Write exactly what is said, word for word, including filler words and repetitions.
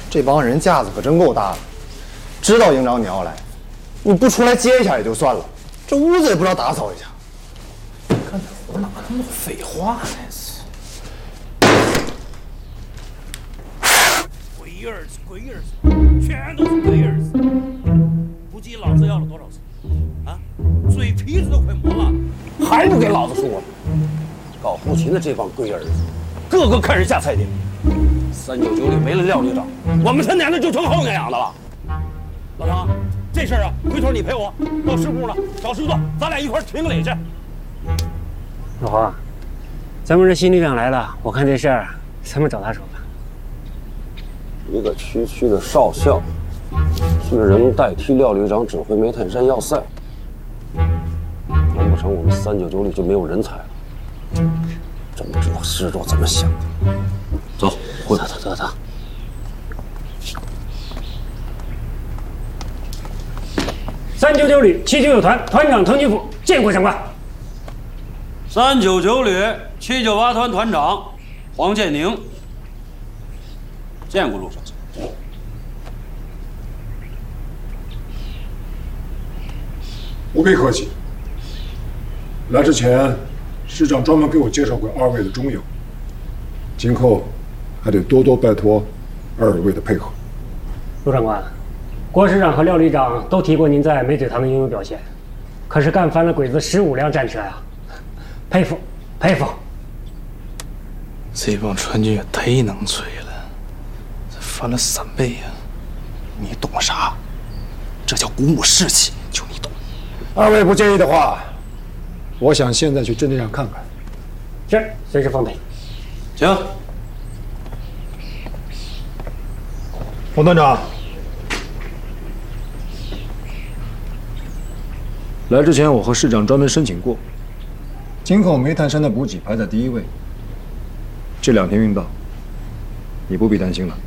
这帮人架子可真够大的，知道营长你要来，你不出来接一下也就算了，这屋子也不知道打扫一下。 刚才我哪那么多废话呢？ 龟儿子，龟儿子，全都是龟儿子！不计老子要了多少次啊？嘴皮子都快磨了， 还不给老子说了！搞后勤的这帮龟儿子，个个看人下菜碟。三九九里没了廖旅长，我们他娘的就成后娘养的了。老张，这事儿啊，回头你陪我到师部了，找师座，咱俩一块儿评个理去。 老黄，咱们这新旅长来了，我看这事儿咱们找他说吧。 一个区区的少校，居然能代替廖旅长指挥煤炭山要塞，难不成我们三九九里就没有人才了？真不知道师座怎么想的。走，回走走走走。 三九九旅七九九团团长滕金甫见过长官。 三九九旅七九八团团长黄建宁，见过陆少将。 不必客气。来之前，师长专门给我介绍过二位的忠友，今后还得多多拜托二位的配合。 陆长官，郭师长和廖旅长都提过您在美嘴塘的英勇表现，可是干翻了鬼子十五辆战车呀，佩服佩服。 这帮川军也忒能吹了，这翻了三倍呀！你懂啥？这叫鼓舞士气，就你懂。 二位不介意的话，我想现在去阵地上看看。 是，随时奉陪。 行。 洪团长，来之前我和市长专门申请过，今后煤炭山的补给排在第一位。这两天运到，你不必担心了。